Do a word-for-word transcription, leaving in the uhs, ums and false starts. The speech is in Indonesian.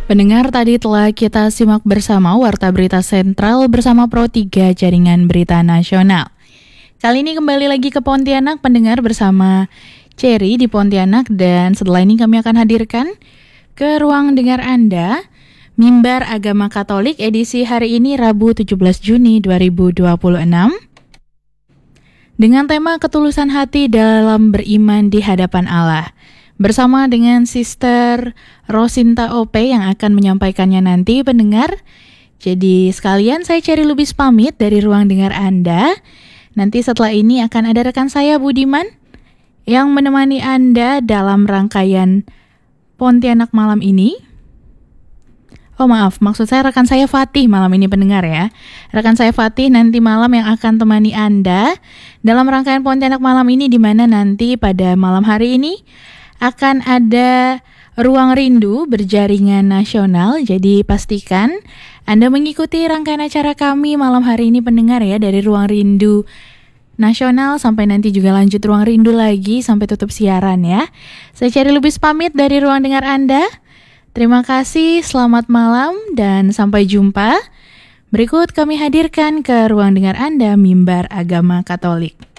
Pendengar, tadi telah kita simak bersama Warta Berita Sentral bersama Pro tiga Jaringan Berita Nasional. Kali ini kembali lagi ke Pontianak, pendengar, bersama Cherry di Pontianak. Dan setelah ini kami akan hadirkan ke ruang dengar Anda Mimbar Agama Katolik edisi hari ini Rabu tujuh belas Juni dua ribu dua puluh enam dengan tema ketulusan hati dalam beriman di hadapan Allah. Bersama dengan Sister Rosinta O P yang akan menyampaikannya nanti, pendengar. Jadi sekalian saya Cherry Lubis pamit dari ruang dengar Anda. Nanti setelah ini akan ada rekan saya Budiman yang menemani Anda dalam rangkaian Pontianak malam ini. Oh maaf, maksud saya rekan saya Fatih malam ini, pendengar ya. Rekan saya Fatih nanti malam yang akan temani Anda dalam rangkaian Pontianak malam ini, di mana nanti pada malam hari ini akan ada Ruang Rindu berjaringan nasional. Jadi pastikan Anda mengikuti rangkaian acara kami malam hari ini, pendengar ya, dari Ruang Rindu Nasional sampai nanti juga lanjut Ruang Rindu lagi sampai tutup siaran ya. Saya Cherry Lubis pamit dari ruang dengar Anda. Terima kasih, selamat malam dan sampai jumpa. Berikut kami hadirkan ke ruang dengar Anda Mimbar Agama Katolik.